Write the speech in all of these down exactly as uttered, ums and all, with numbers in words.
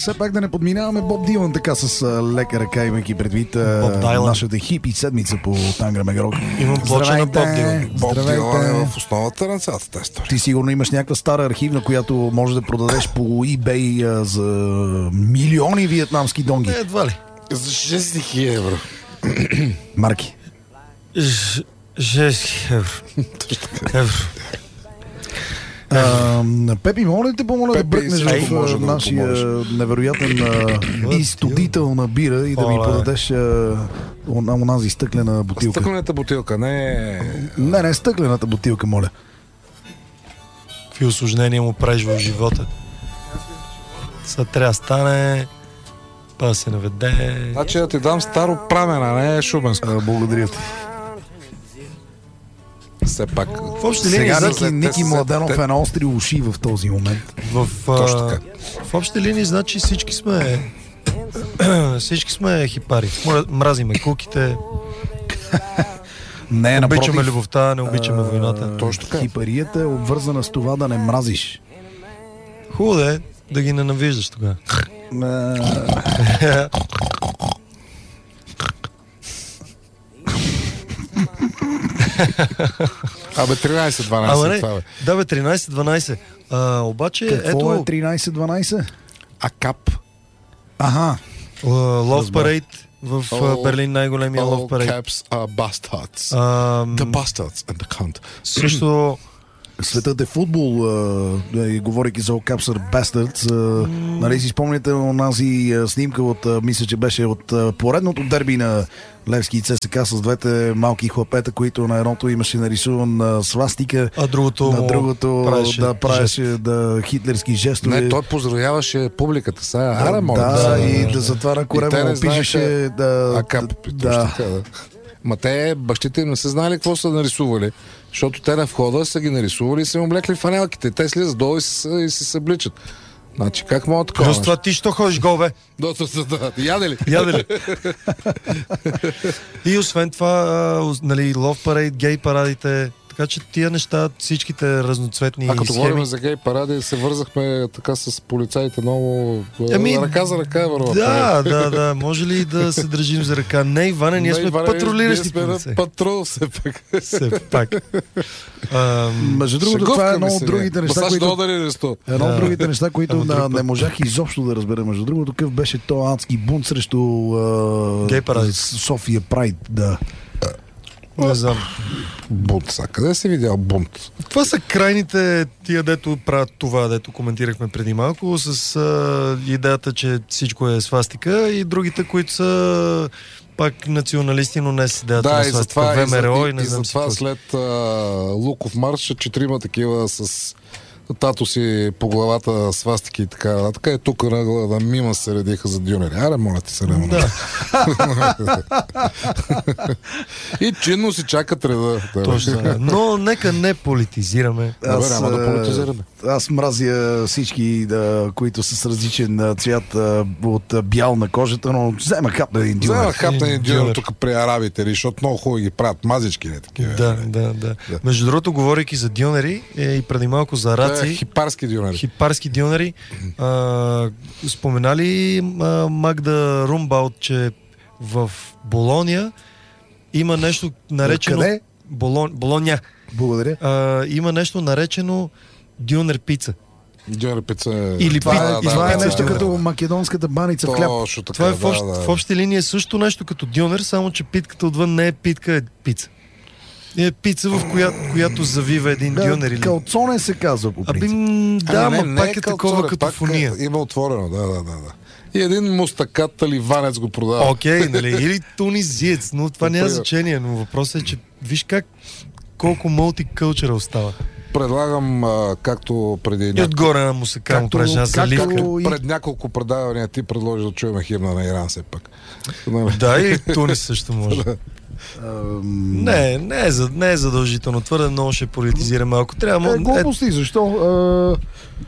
Все пак да не подминаваме Боб Дилан така с а, лека ръка, имайки предвид а, нашата хипи седмица по Тангра Мегарок. Имам плоча на Боб Дилан. Боб Дилан е в основата на цялата тази история. Ти сигурно имаш някаква стара архивна, която може да продадеш по eBay а, за милиони виетнамски донги. Не, едва ли. За шест хиляди евро. Марки. шест евро. Евро. Uh, Пепи, моля ли те помоля да бръкнеш в да нашия невероятен uh, изтодител на бира и да ми подадеш uh, онази стъклена бутилка. Стъклената бутилка, не... Не, не, стъклената бутилка, моля. Какви усложнения му правиш в живота? Сега трябва да стане, па да се наведе. Значи да ти дам старо прамена, не шубенско. Uh, благодаря ти. Все пак. В общи линии, сега значи, Ники, Ники Младенов е на остри уши в този момент. В, Точно така. В общи линии, значи всички сме всички сме хипари. Мразиме куките. Не, обичаме напротив, любовта, не обичаме войната. Точно така. Хипарията е обвързана с това да не мразиш. Хубаво е да ги ненавиждаш тогава. Абе, тринайсет дванайсет това бе. Да бе, тринайсет дванайсет. А, обаче, какво ето... е тринайсет дванайсет? А кап? Аха. Love Parade в All, Берлин, най-големия Love All Parade. caps are bastards. Um, The bastards and the cunt. Също... Светът е футбол, а, и говорейки за All Caps are Bastards, а, mm. нали си спомняте онази снимка от, а, мисля, че беше от а, поредното дерби на Левски и ЦСКА с двете малки хлапета, които на едното имаше нарисуван а, свастика, а другото на другото правеше да правеше да, хитлерски жестове. Не, той поздравяваше публиката сега. Аре, моля. Да, да, и да, да затова на корема му пишеше да... А кап, да. Така, да. Ма те, бащите им не са знали какво са нарисували, защото те на входа са ги нарисували и са им облекли фанелките. Те слизат долу и се, и се събличат. Значи, как мога такова? Плюс това ти що ходиш гол, бе? Да, да, да, да. Яде ли? Яде ли? И освен това, нали, Love Parade, гей парадите, така че тия неща, всичките разноцветни схеми... А като схеми... говорим за гей паради, се вързахме така с полицаите много... Ами, ръка за ръка, върва. Да, да, да. Може ли да се държим за ръка? Не, Иване, ние сме патрулиращи полицаи. Ние сме на патрул, все пак. Все пак. Между другото, това е едно от другите неща, които... Едно от другите неща, които не можах изобщо да разбера. Между другото, какъв беше то адски бунт срещу гей паради. София Прайд, да. Не знам. Бунт, са. Къде си видял бунт? Това са крайните тия, дето правят това, дето коментирахме преди малко, с а, идеята, че всичко е свастика, и другите, които са пак националисти, но не с идеята да, на свастика. Да, ВМРО и, и не и знам затова си след а, Луков марш, четирима такива с тато си по главата свастики и така. Така е тук на, на мима се редиха за дюнери. Аре, моля ти се, не да. И чинно си чакат реда. Точно. Но нека не политизираме. Аз, Добре, няма да политизираме. Аз мразя всички, да, които са с различен цвят от бял на кожата, но взема хап на един дюнер. Взема хап на един дюнер тук при арабите, защото много хубаво ги правят. Мазички, не такива. Да, да, да, да. Между другото, говорейки за дюнери, е, и преди малко за раци. Хипарски дюнери. Хипарски дюнери. А, споменали а, Магда Румбаут, че в Болония има нещо наречено... Къде? Болон... Болония. Благодаря. А, има нещо наречено дюнер пица. Дюнер пица е... Или това, пи... е, да, това да, е да, нещо да, като да. македонската баница в хляб. Точно така, това е в, общ... да, да. в общи линии е също нещо като дюнер, само че питката отвън не е питка, е пица. Е пица, в която, която завива един да, дюнер. Или... Калцоне се казва по принцип. Аби, да, ами, ма пак е, е такова като фония. Има отворено, да, да, да, да. И един мустакат ливанец го продава. Окей, okay, нали, или тунизиец, но това няма значение, но въпросът е, че виж как колко мултикълчъра остава. Предлагам, а, както преди... И отгоре на мусака му правиш една заливка. Както пред няколко предавания ти предложи да чуем химна на Иран все пак. Да, и Тунис също може. Не, не е, не е задължително. Твърде много ще политизираме. Ако трябва... Е, глупости, защо?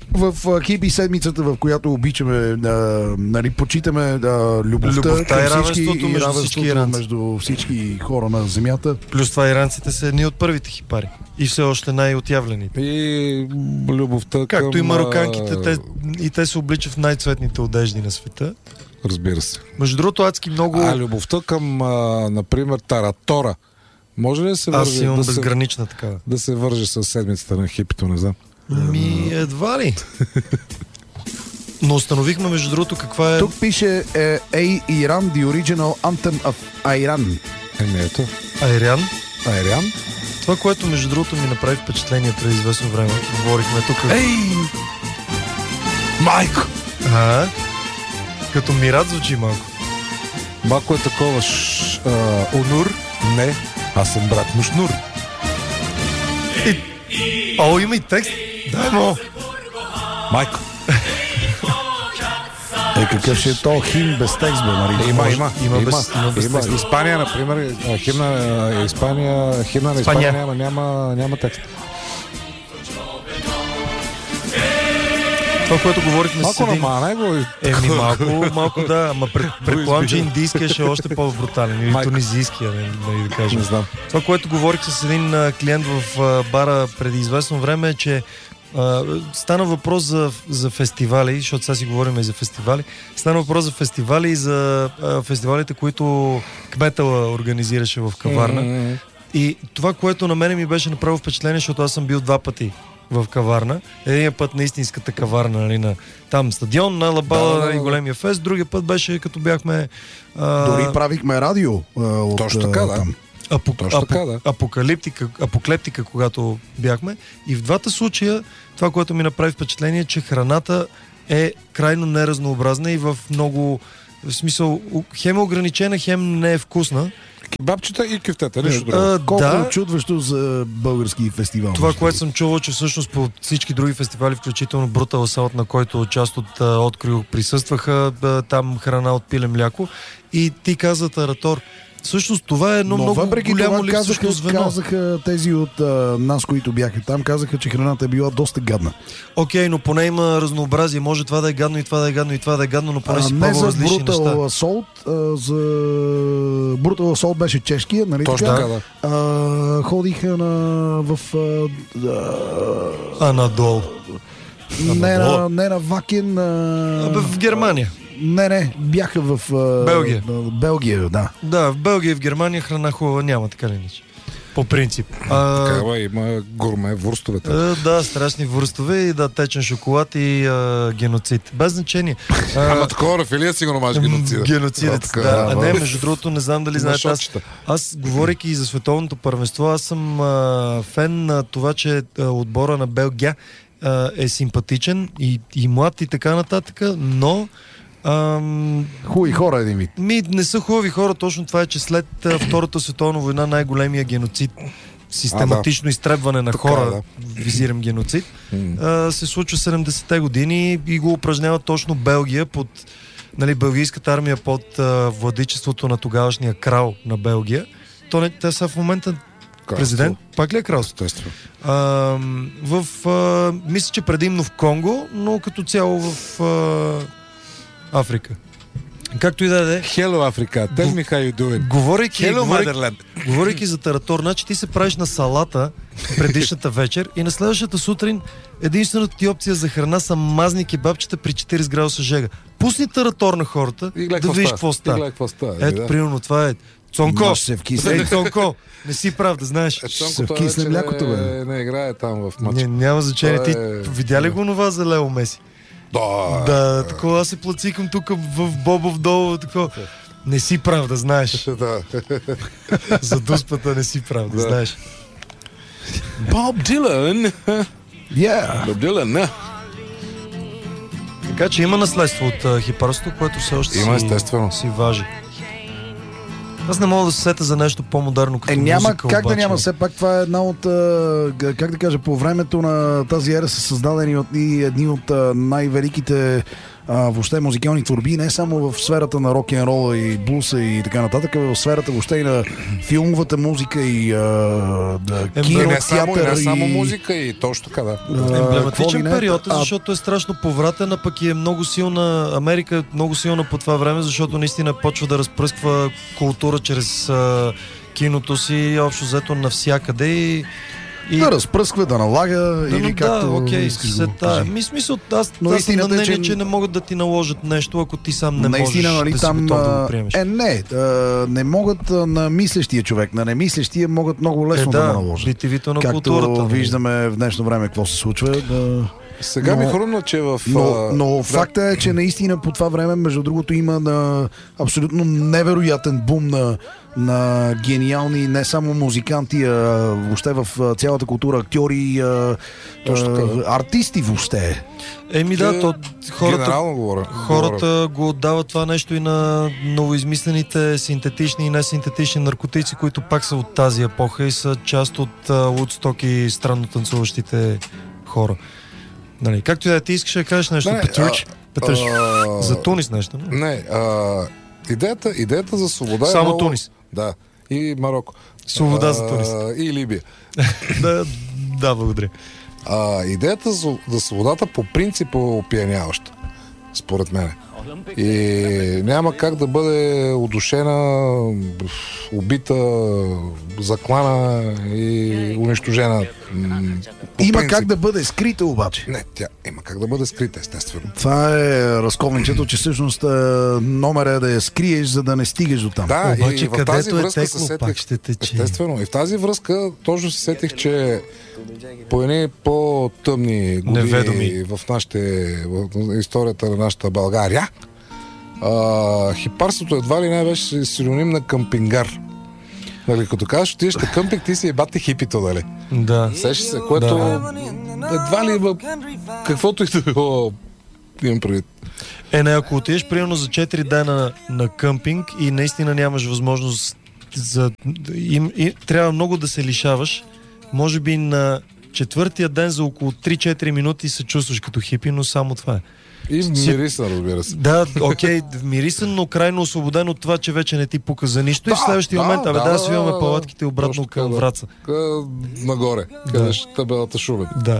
В а, хипи седмицата, в която обичаме, а, нали, почитаме а, любовта, Любовта към и всички, равенството и между равенството всички иранци. между всички хора на земята. Плюс това иранците са едни от първите хипари. И все още най-отявлените. И любовта Както към... и мароканките, а, те, и те се обличат в най-цветните одежди на света. Разбира се. Между другото, адски много... А любовта към, а, например, Таратора. Може ли да се Аз върже, имам да се, безгранична такава. да се върже с седмицата на хипито, не знам. Ми, едва ли. Но установихме, между другото, каква е... Тук пише е, Ей Иран, the original anthem of Iran. Еми ето. Айрян. Айрян. Това, което между другото ми направи впечатление преди известно време, говорихме тук. Ей! Майко! А, като Мират звучи малко. Малко е такова ш, а, Онур. Не, аз съм брат му Шнур. О, има и текст. Дай му. Майко. Е, какъв ще е то хим без текст, бе, нали? Има, Може- има, има има, без- има без има. текст. Испания, например, а, химна, а, Испания, химна на Испания Испания. няма, няма, няма текст. Това, което говорихме с Малко един... намана го. Еми, малко, малко да, ама пред, предполагам, че индийския ще е още по-брутален. Или Майка. тунизийския, не, не да кажем. Не знам. Това, което говорих с един а, клиент в а, бара преди известно време е, че а, стана въпрос за, за фестивали, защото сега си говорим и за фестивали. Стана въпрос за фестивали и за а, фестивалите, които Кметала организираше в Каварна. М, И това, което на мене ми беше направило впечатление, защото аз съм бил два пъти в Каварна. Един път на истинската Каварна, нали, на там стадион, на Лабала, Да, да, да, нали, да. големия фест. Другия път беше като бяхме... А, Дори правихме радио а, от Точно така, а, да. там. апо, Точно апо, така, да. апокалиптика, апоклептика, когато бяхме. И в двата случая това, което ми направи впечатление, е, че храната е крайно неразнообразна и в много... В смисъл, хем е ограничена, хем не е вкусна. Кебабчета и кюфтета, нищо друго. А, Колко да, е чудващо за български фестивал. това, между което съм чувал, че всъщност по всички други фестивали, включително Brutal Assault, на който част от а, Открил присъстваха, а, там храна от пиле мляко. И ти каза, Таратор, всъщност това е едно Но много въпреки голямо това липсващо казаха, звено. казаха тези от а, нас, които бяха там, казаха, че храната е била доста гадна. Окей, но поне има разнообразие. Може това да е гадно и това да е гадно и това да е гадно, но поне А, си не пробва за различни Brutal неща. Assault, а, за Brutal Assault беше чешкия, нали Точно така? така, да. А, ходиха на в а, А надолу. а, не, надолу. на, не на Вакен, а, Абе, в Германия. не, не, бяха в а, Белгия. а, Белгия, да. Да, в Белгия и в Германия храна хубава няма, така ли нищо. По принцип. А, Така, бе, има гурме, вурстовете. а, да, страшни вурстове и да, течен шоколад и а, геноцид. Без значение. А, Ама такова рафилия си го намаш геноцида. Геноцидец, така, да. А да, не, да. между другото, не знам дали На знаете, аз, шотчета. аз говорейки и за световното първенство, аз съм а, фен на това, че а, отбора на Белгия а, е симпатичен и, и млад и така нататък, но ам, Хубави хора един вид. ми не са хубави хора, точно това е, че след а, Втората световна война най-големия геноцид, систематично изтребване на Така, хора, да. визирам геноцид, М. а, се случва седемдесетте години и го упражнява точно Белгия под, нали, белгийската армия под а, владичеството на тогавашния крал на Белгия. То не, те са в момента президент. Пак ли е кралство? Естествено. А, в, а, мисля, че предимно в Конго, но като цяло в а, Африка. Както и да е. Hello, Africa. Tell me how you doing. Говорейки, Hello, говорейки, Motherland. говорейки за Таратор, значи ти се правиш на салата предишната вечер и на следващата сутрин единствената ти опция за храна са мазни кебабчета при четирийсет градуса жега. Пусни Таратор на хората, И гледай да видиш какво И става. гледай какво става. Ето, да. примерно, това е Цонко. Маш се вкисне. Ей, Цонко, не си прав, да знаеш. Е, Ще Цонко, се той вкисне вече млякото, бе. Не, не играе там в Не, матча. няма значение. Ти Това е- видя ли го това за Лео Меси? Да. Да, такова аз се плацикам тук в Бобов долу, такова. Не си прав, да знаеш. Да. За дуспата не си прав, да Да. знаеш. Боб Дилан. Yeah. Боб Дилан, не. Така че има наследство от а, хипарството, което все още Има, си, естествено. си важи. Аз не мога да се сета за нещо по-модерно като Е, няма музика, как обаче. да няма. Все пак това е една от, а, г- как да кажа, по времето на тази ера са създадени от ни, едни от а, най-великите а, въобще музикални творби, не само в сферата на рок-н-рола и блуса и така нататък, а в сферата въобще и на филмовата музика и а, да, Е, кино, не само, театър не само и... музика и точно така, да. а, Емблематичен какво ли не, период, е, а, защото е страшно повратен, а пък и е много силна. Америка е много силна по това време, защото наистина почва да разпръсква култура чрез а, киното си, общо взето навсякъде и И... Да разпръсква, да налага, Да, или но както да, окей, искаш да го сета. кажи. Ми смисъл, аз, Но аз съм на истината е, мнение, че... че че не могат да ти наложат нещо, ако ти сам не Наистина, можеш нали, да си там, готов да а, го приемеш. Е, не, а, не могат а, на мислещия човек, на немислещия могат много лесно е, да, да, да наложат. битивито на Както културата. нали? виждаме в днешно време какво се случва. Да... Сега Но- ми хрумна, че в... Но, а, но да. факта е, че наистина по това време, между другото, има на абсолютно невероятен бум на, на гениални не само музиканти, а въобще в а, цялата култура, актьори, а, Точно така, а, артисти въобще. Еми да, то хората, Генерално говоря. хората го отдават това нещо и на новоизмислените синтетични и несинтетични наркотици, които пак са от тази епоха и са част от Woodstock и странно танцуващите хора. Нали, както и да е, ти искаш да кажеш нещо, Не, Петрич? Петрич, а, за Тунис нещо, не? Не, а, идеята, идеята за свобода е Само много... Тунис. Да, и Марокко. Свобода А, за Тунис. И Либия. да, да, благодаря. А, идеята за, за свободата по принцип е опияняваща, според мен. И няма как да бъде удушена, убита, заклана и унищожена. м, по Има принцип. как да бъде скрита обаче. Не, тя има как да бъде скрита, естествено. Това е разковничето, че всъщност е, номер е да я скриеш, за да не стигаш до там. Да, Обаче, и в тази където е връзка се текло, сетих, пак ще тече. естествено, и в тази връзка точно се сетих, че по едни по-тъмни години Неведоми. в, нашите, в историята на нашата България, а, хипарството едва ли не беше синоним на къмпингар. Нали, като кажеш, отидеш на къмпинг, ти си ебати хипито, нали? Да. Сещаш се, което едва ли има каквото и да било, имам предвид. Е, не, ако отидеш примерно за четири дена на, на къмпинг и наистина нямаш възможност за... Им, и, трябва много да се лишаваш, може би на четвъртия ден за около три-четири минути се чувстваш като хипи, но само това е. И мириса, разбира се. Да, окей, мирисан, но крайно освободен от това, че вече не ти пука за нищо. Да, и в следващия да, момент, абе, да, да, да, свиваме да, палатките обратно точно към така, да. Враца. Къ- Нагоре, къде ще табелата Шумен. Да.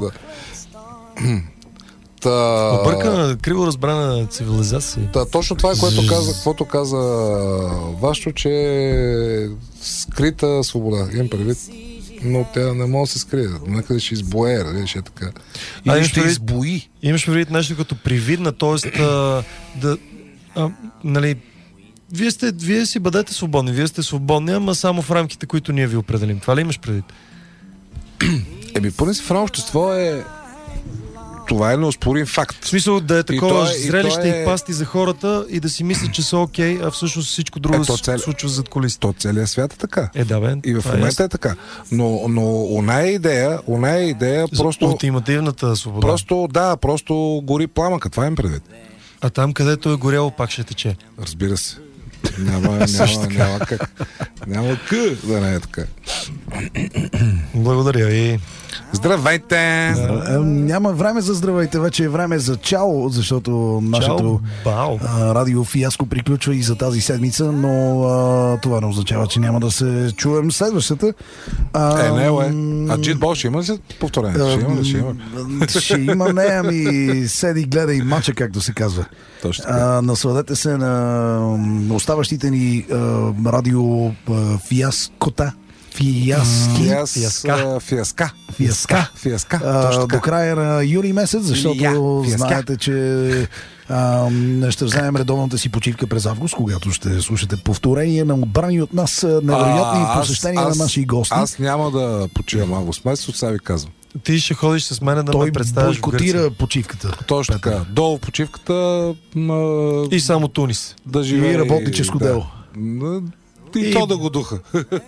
Та... Объркана, криво разбрана цивилизация. Та, точно това е, което каза, каквото каза Вашо, че е скрита свобода. Имам предвид, но тя не може да се скрие. Някъде ще избое, нали, ще е така. А, Или имаш ще предвид- избои. Имаш предвид нещо като привидна, т.е. да, а, нали, вие, сте, вие си бъдете свободни, вие сте свободни, ама само в рамките, които ние ви определим. Това ли имаш предвид? Еми, поне си в едно общество е... Това е неоспорим В факт. смисъл да е такова то е- и зрелище то и, е- пасти за хората и да си мислят, че са окей, а всъщност всичко друго Ето, се цел- случва зад колисите. То целият свят е така. Е, да, бе. И в това е момента ясно. е така. Но, но оная идея, оная идея За просто... ултимативната свобода. Просто, да, просто гори пламъка. Това им предвид. А там, където е горяло, пак ще тече. Разбира се. Няма, няма, няма как. Няма къ да не е така. Благодаря ви. Здравейте! Е, няма време за здравейте, вече е време за чао, защото нашето Бао. а, радио фиаско приключва и за тази седмица, но а, това не означава, че няма да се чуем следващата. А, Е, не, е. А Джитбол ще има ли се повторение? Ще има ли? Ще има. Ще има, не, ами седи, гледай матча, както се казва. Точно така. А, насладете се на м, оставащите ни а, радио а, фиаскота. Фиаски. Фиас, фиаска. а, Фиаска. Фиаска. Фиаска. А, Точно до така. края на юли месец, защото Я, фиаска. знаете, че а, ще вземем редовната си почивка през август, когато ще слушате повторение на отбрани от нас а, невероятни А, аз- посещения аз- на наши гости. Аз няма да почивам август месец, от сега ви казвам. Ти ще ходиш с мен да Той ме представиш в бойкотира Гърция. почивката. Точно така. Долу в почивката м, И само Тунис. да живее. И работническо да. дело. М, И, И- то да го духа.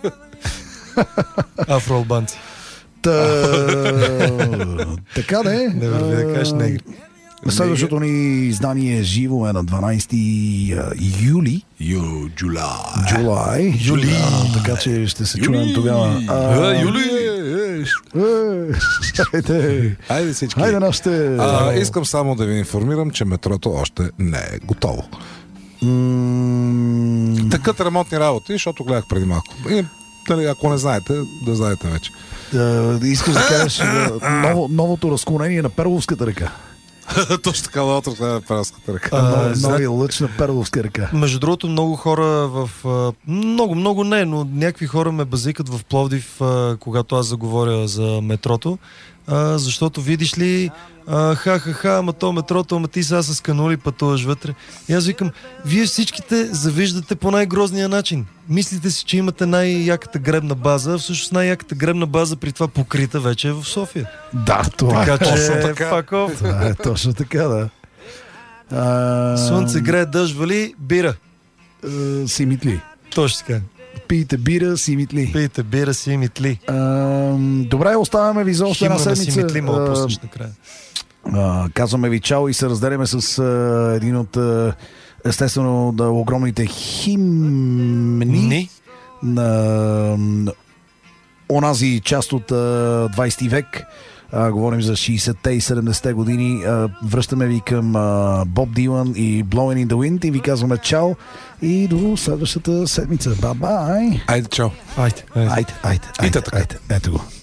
Афроалбанци. Та, така да е. Не върви да кажеш негри. Следващото ни издание живо е на дванайсети юли. Ю, Джулай. Джулай. Юли. А, така че ще се чуем тогава. А, Юли! Хайде, Хайде всички. хайде нашите... А, искам само да ви информирам, че метрото още не е готово. М, Такът ремонтни работи, защото гледах преди малко. И, дали, ако не знаете, да знаете вече. да, искаш да кажеш а, ново, новото разклонение на Перловската река. Точно така, лаутър на Пералската река. А, Нови знаете- лъч на Перловска река. Между другото, много хора в... а, Много, много не, но някакви хора ме базикат в Пловдив, а, когато аз заговоря за метрото, а, защото видиш ли, а, ха-ха-ха, ама то метрото, ама ти сега с канули пътуваш вътре. И аз викам, вие всичките завиждате по най-грозния начин. Мислите си, че имате най-яката гребна база, а всъщност най-яката гребна база при това покрита вече е в София. Да, това Така е че, точно така. fuck off. Това е точно така, да. А, Слънце грее, дъжд вали, бира. а, си митли. Точно така. Пийте бира, си митли. Пийте бира си и митли. А, добре, оставяме ви за още една Химна на седмица. си митли, мога А, пуснеш накрая. а, казваме ви чао и се разделяме с а, един от а, естествено да, огромните химни Ни? на, на онази част от а, двайсети век. А, говорим за шейсетте и седемдесетте години. А, връщаме ви към а, Боб Дилан и Blowing in the Wind и ви казваме чао и до следващата седмица. Бай-бай! Айде, чао. Айде, айде. Айде, айде, айде, така. айде. Ето го.